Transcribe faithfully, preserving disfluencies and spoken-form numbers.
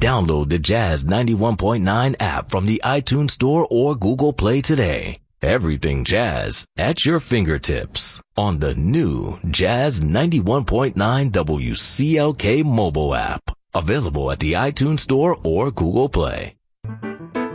Download the Jazz ninety-one point nine app from the iTunes Store or Google Play today. Everything Jazz at your fingertips on the new Jazz ninety-one point nine W C L K mobile app. Available at the iTunes Store or Google Play.